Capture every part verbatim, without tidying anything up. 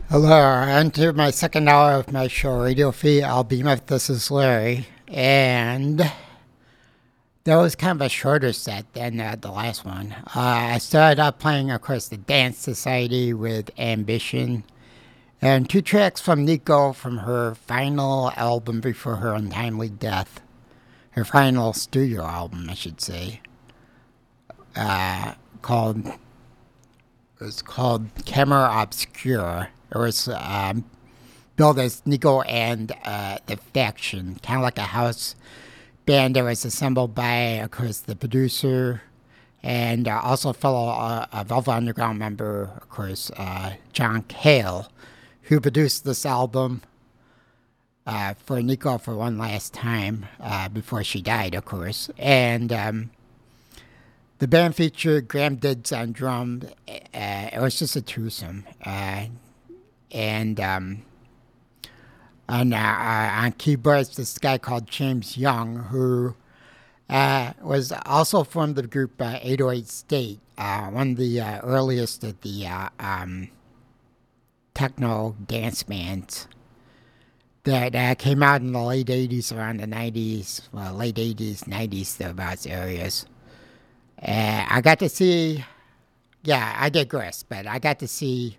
Hello, on to my second hour of my show, Radio Free Albemuth. This is Larry, and that was kind of a shorter set than uh, the last one. Uh, I started out playing, of course, the Dance Society with Ambition, and two tracks from Nico from her final album before her untimely death. Her final studio album, I should say, uh, called, it was called Camera Obscura. It was um, billed as Nico and uh, the Faction, kind of like a house band that was assembled by, of course, the producer and uh, also a fellow uh, a Velvet Underground member, of course, uh, John Cale, who produced this album uh, for Nico for one last time uh, before she died, of course. And um, the band featured Graham Diggs on drums. Uh, it was just a twosome. Uh, And um, on, uh, uh, on keyboards, this guy called James Young, who uh, was also formed the group uh, eight oh eight State, uh, one of the uh, earliest of the uh, um, techno dance bands that uh, came out in the late eighties, around the nineties, well, late eighties, nineties, thereabouts areas. Uh, I got to see, yeah, I digress, but I got to see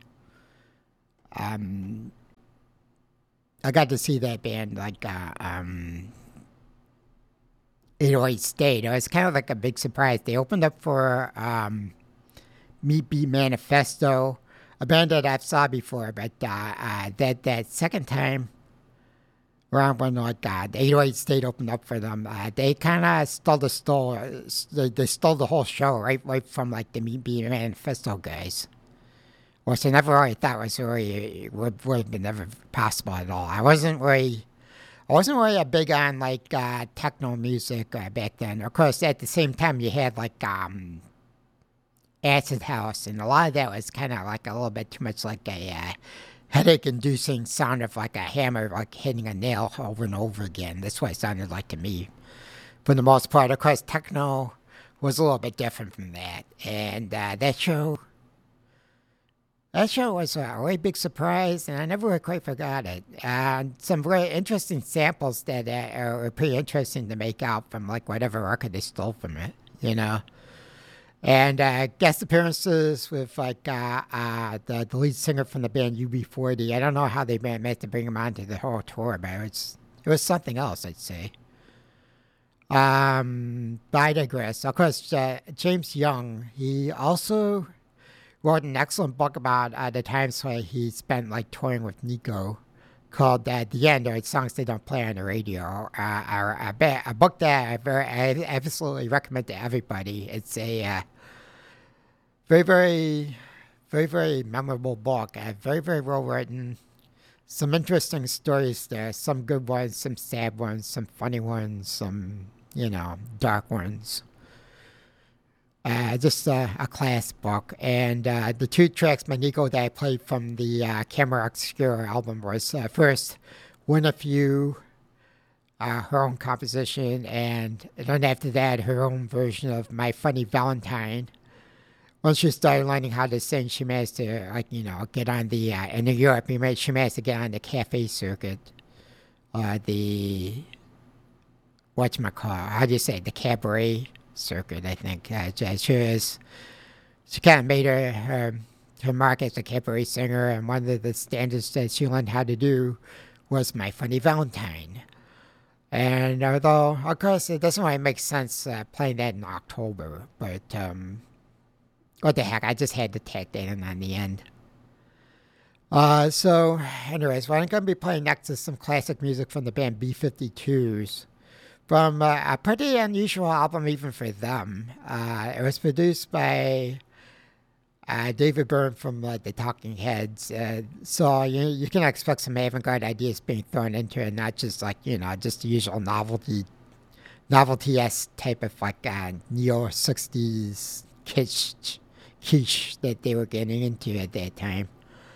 Um, I got to see that band like uh, um, eight oh eight State. It was kind of like a big surprise. They opened up for um, Meat Beat Manifesto, a band that I've saw before, but uh, uh, that that second time around when like uh, eight oh eight State opened up for them, uh, they kind of stole the stole they, they stole the whole show right right from like the Meat Beat Manifesto guys. Which I never really thought was really would, would have been never possible at all. I wasn't really, I wasn't really a big on like uh, techno music uh, back then. Of course, at the same time, you had like um, Acid House, and a lot of that was kind of like a little bit too much like a uh, headache-inducing sound of like a hammer like hitting a nail over and over again. That's what it sounded like to me, for the most part. Of course, techno was a little bit different from that, and uh, that show. That show was a really big surprise, and I never quite forgot it. Uh, some very interesting samples that uh, are pretty interesting to make out from like whatever record they stole from it, you know. And uh, guest appearances with like uh, uh, the, the lead singer from the band U B forty. I don't know how they managed to bring him onto the whole tour, but it was, it was something else, I'd say. Um, but I digress. Of course, uh, James Young, he also wrote an excellent book about uh, the times where he spent like touring with Nico, called uh, The End, or Songs They Don't Play on the Radio, uh, or a, ba- a book that I, very, I absolutely recommend to everybody. It's a uh, very, very, very, very memorable book, uh, very, very well written. Some interesting stories there, some good ones, some sad ones, some funny ones, some, you know, dark ones. Uh, just uh, a class book. And uh, the two tracks by Nico that I played from the uh, Camera Obscura album was uh, first One of You, uh, her own composition, and then after that, her own version of My Funny Valentine. Once she started learning how to sing, she managed to, like, you know, get on the, uh, in Europe, she managed to get on the cafe circuit, uh, the, whatchamacallit, how do you say, the cabaret circuit, I think. Uh, she was, she kind of made her, her her mark as a cabaret singer, and one of the standards that she learned how to do was My Funny Valentine. And although, of course, it doesn't really make sense uh, playing that in October, but um, what the heck, I just had to tack that in on the end. Uh, so, anyways, what I'm going to be playing next is some classic music from the band B fifty-twos. From uh, a pretty unusual album even for them. Uh, it was produced by uh, David Byrne from uh, the Talking Heads. Uh, so you you can expect some avant-garde ideas being thrown into it, not just like, you know, just the usual novelty, novelty-esque type of like uh, neo sixties kitsch, quiche that they were getting into at that time.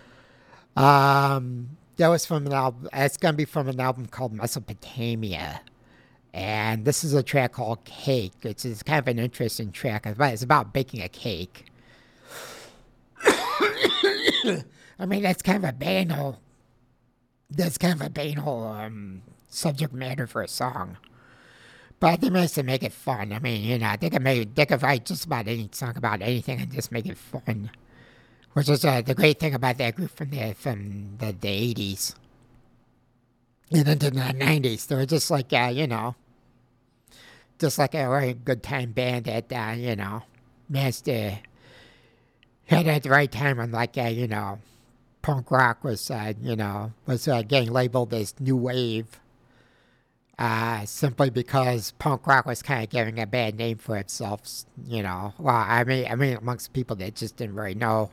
Um, that was from an album, it's going to be from an album called Mesopotamia. And this is a track called Cake, which is kind of an interesting track. It's about baking a cake. I mean, that's kind of a banal, that's kind of a banal um, subject matter for a song. But they managed to make it fun. I mean, you know, they could make, they could write just about any song about anything and just make it fun. Which is uh, the great thing about that group from the from the, the eighties and into the nineties. They were just like, uh, you know, just like a very good time band that, uh, you know, managed to hit at the right time when, like, uh, you know, punk rock was, uh, you know, was uh, getting labeled as new wave. Uh, simply because punk rock was kind of giving a bad name for itself, you know. Well, I mean, I mean, amongst people that just didn't really know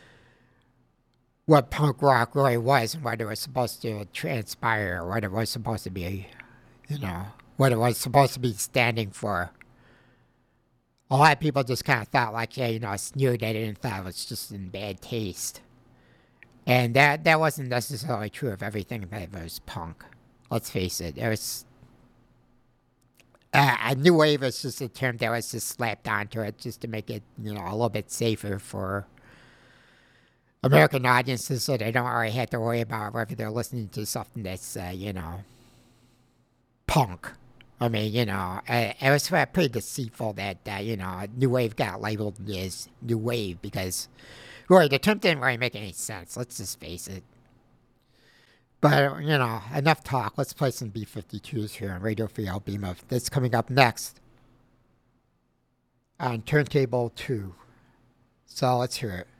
what punk rock really was and what it was supposed to transpire, or what it was supposed to be, you know, what it was supposed to be standing for. A lot of people just kind of thought, like, yeah, you know, sneered at it and thought it was just in bad taste. And that that wasn't necessarily true of everything that was punk. Let's face it, it was. Uh, a new wave is just a term that was just slapped onto it just to make it, you know, a little bit safer for American audiences so they don't already have to worry about whether they're listening to something that's, uh, you know, punk. I mean, you know, uh, it was uh, pretty deceitful that, uh, you know, new wave got labeled as new wave because, really, the term didn't really make any sense. Let's just face it. But, you know, enough talk. Let's play some B fifty-twos here on Radio Free Alabama. That's coming up next on Turntable two. So let's hear it.